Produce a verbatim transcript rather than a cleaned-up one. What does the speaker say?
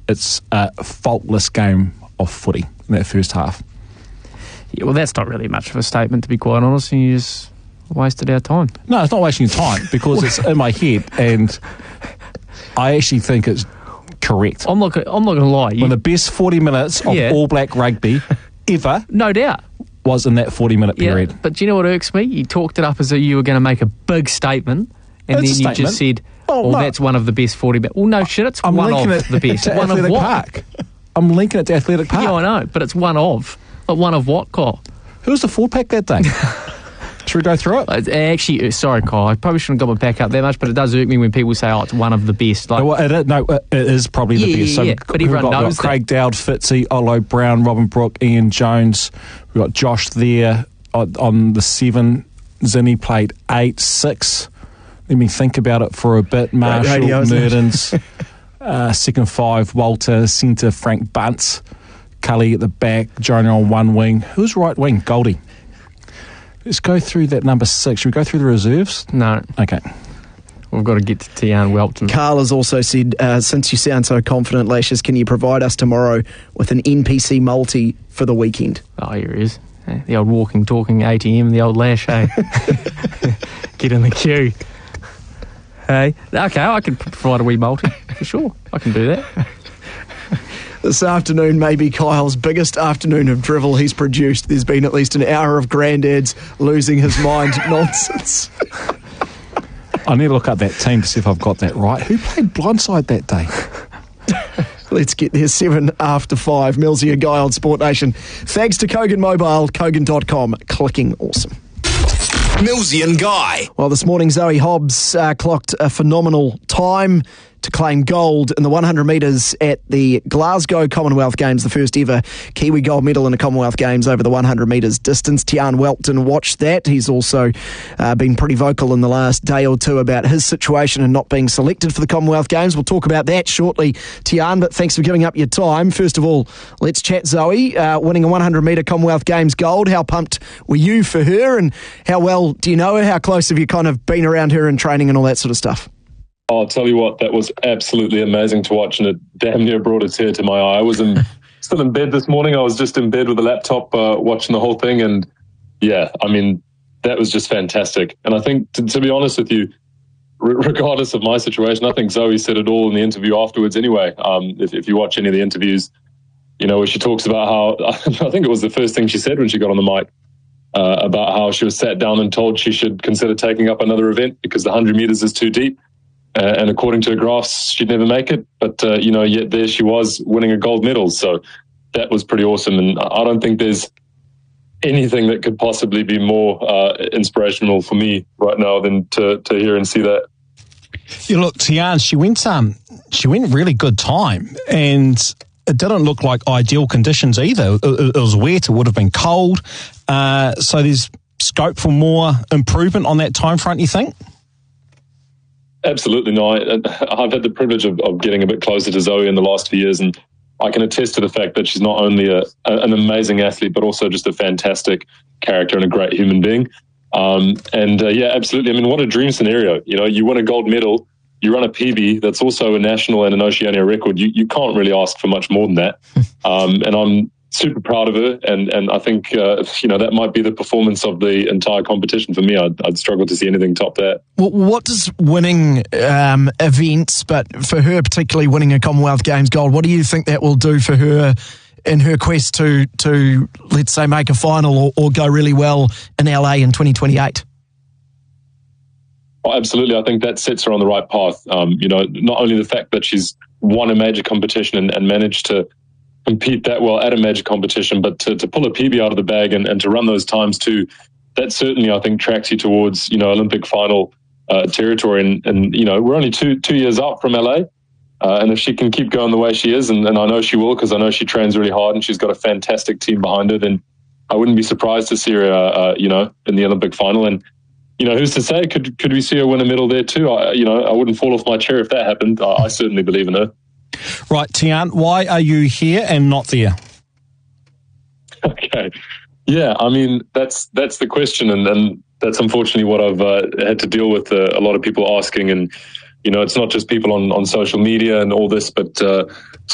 it's a faultless game of footy in that first half. Yeah, well, that's not really much of a statement, to be quite honest. And you just wasted our time. No, it's not wasting your time because it's in my head, and I actually think it's correct. I'm not. I'm not going to lie. One of the best forty minutes of Yeah. All Black rugby ever, no doubt, was in that forty minute yeah, period. but do you know what irks me? You talked it up as though you were going to make a big statement, and It's then a you just said, Oh, "Well, no. that's one of the best forty." Ba-. Well, no shit, it's I'm one linking of it the best. to One of Athletic what? Park. I'm linking it to Athletic Park. Yeah, I know, but it's one of. But one of what, Kyle? Who was the four pack that day? Should we go through it? Uh, Actually, uh, sorry, Kyle. I probably shouldn't have got my back up that much, but it does irk me when people say, "Oh, it's one of the best." Like, No, well, it, is- no, it is probably the Yeah, best. yeah, So yeah, we've but got- we've everyone got, we've knows got Craig Dowd, Fitzy, Olo Brown, Robin Brooke, Ian Jones. We've got Josh there on, on the seven. Zinni played eight, six. Let me think about it for a bit. Marshall, radio, isn't it? Merdens, uh, second five, Walter, centre, Frank Bunce, Cully at the back, Jonah on one wing. Who's right wing? Goldie. Let's go through that number six. Should we go through the reserves? no, Okay. we've got to get to Tian Welton. Carl has also said, uh, since you sound so confident, Lashes, can you provide us tomorrow with an N P C multi for the weekend? Oh, here he is. Eh, The old walking, talking A T M, the old Lash, hey. Get in the queue. Hey, okay, I can p- provide a wee multi, for sure. I can do that. This afternoon may be Kyle's biggest afternoon of drivel he's produced. There's been at least an hour of granddads losing his mind nonsense. I need to look up that team to see if I've got that right. Who played blindside that day? Let's get there, seven after five. Millsy, a guy on Sport Nation. Thanks to Kogan Mobile, kogan dot com. Clicking awesome. Millsy and Guy. Well, this morning, Zoe Hobbs uh, clocked a phenomenal time to claim gold in the one hundred metres at the Glasgow Commonwealth Games, the first ever Kiwi gold medal in the Commonwealth Games over the one hundred metres distance. Tian Welton watched that. He's also uh, been pretty vocal in the last day or two about his situation and not being selected for the Commonwealth Games. We'll talk about that shortly, Tian, but thanks for giving up your time. First of all, let's chat Zoe, uh, winning a one hundred metre Commonwealth Games gold. How pumped were you for her, and how well do you know her? How close have you kind of been around her in training and all that sort of stuff? I'll tell you what, that was absolutely amazing to watch, and it damn near brought a tear to my eye. I was in, still in bed this morning. I was just in bed with a laptop uh, watching the whole thing, and yeah, I mean, that was just fantastic. And I think, to, to be honest with you, r- regardless of my situation, I think Zoe said it all in the interview afterwards anyway. Um, if, if you watch any of the interviews, you know, where she talks about how, I think it was the first thing she said when she got on the mic, uh, about how she was sat down and told she should consider taking up another event because the one hundred metres is too deep. Uh, and according to her graphs, she'd never make it. But, uh, you know, yet there she was winning a gold medal. So that was pretty awesome. And I don't think there's anything that could possibly be more uh, inspirational for me right now than to, to hear and see that. Yeah, look, Tian, she went um, she went really good time, and it didn't look like ideal conditions either. It, it was wet, it would have been cold. Uh, so there's scope for more improvement on that time front, you think? Absolutely no. I, I've had the privilege of, of getting a bit closer to Zoe in the last few years, and I can attest to the fact that she's not only a, a, an amazing athlete, but also just a fantastic character and a great human being. Um, and uh, yeah, absolutely. I mean, what a dream scenario. You know, you win a gold medal, you run a P B that's also a national and an Oceania record. You, you can't really ask for much more than that. Um, and I'm super proud of her, and and I think uh, you know that might be the performance of the entire competition for me. I'd, I'd struggle to see anything top that. Well, what does winning um, events, but for her particularly winning a Commonwealth Games gold, what do you think that will do for her in her quest to to let's say make a final or, or go really well in L A in twenty twenty-eight? Oh, absolutely, I think that sets her on the right path. Um, you know, not only the fact that she's won a major competition and, and managed to compete that well at a major competition, but to, to pull a P B out of the bag and, and to run those times too, that certainly, I think, tracks you towards, you know, Olympic final uh, territory. And, and, you know, we're only two two years out from L A. Uh, and if she can keep going the way she is, and, and I know she will, because I know she trains really hard and she's got a fantastic team behind her, then I wouldn't be surprised to see her, uh, uh, you know, in the Olympic final. And, you know, who's to say, could could we see her win a medal there too? I, you know, I wouldn't fall off my chair if that happened. I, I certainly believe in her. Right, Tian, why are you here and not there? Okay. Yeah, I mean, that's that's the question, and, and that's unfortunately what I've uh, had to deal with, uh, a lot of people asking. And, you know, it's not just people on, on social media and all this, but uh,